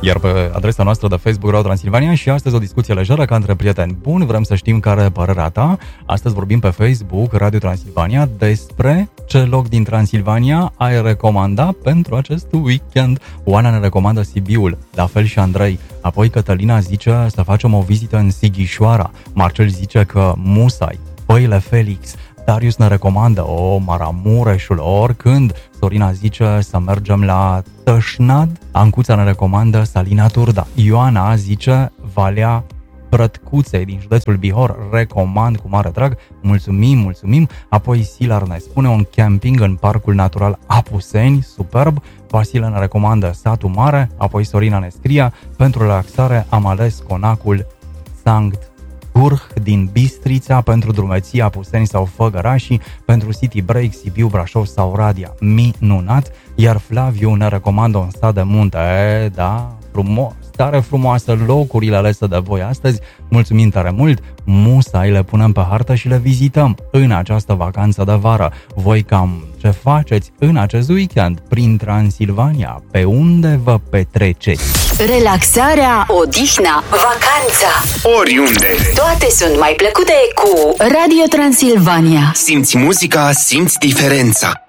iar pe adresa noastră de Facebook Radio Transilvania. Și astăzi o discuție lejeră ca între prieteni buni. Vrem să știm care e părerea ta. Astăzi vorbim pe Facebook Radio Transilvania despre ce loc din Transilvania ai recomanda pentru acest weekend. Oana ne recomandă Sibiul, la fel și Andrei. Apoi Cătălina zice să facem o vizită în Sighișoara. Marcel zice că Musai, Păile Felix. Darius ne recomandă Maramureșul, oricând. Sorina zice să mergem la Tășnad. Ancuța ne recomandă Salina Turda. Ioana zice Valea Brătcuței din județul Bihor. Recomand cu mare drag. Mulțumim. Apoi Silar ne spune un camping în Parcul Natural Apuseni, superb. Vasile ne recomandă Satul Mare. Apoi Sorina ne scrie pentru relaxare am ales conacul Sankt Gurh din Bistrița, pentru drumeții Apuseni sau Făgărașii, pentru City Break Sibiu, Brașov sau Radia. Minunat. Iar Flaviu ne recomandă un sat de munte. Da, frumos, tare frumoasă, locurile alese de voi astăzi. Mulțumim tare mult. Musai le punem pe hartă și le vizităm în această vacanță de vară. Voi cam ce faceți în acest weekend prin Transilvania? Pe unde vă petreceți? Relaxarea, odihna, vacanța, oriunde. toate sunt mai plăcute cu Radio Transilvania. Simți muzica, simți diferența.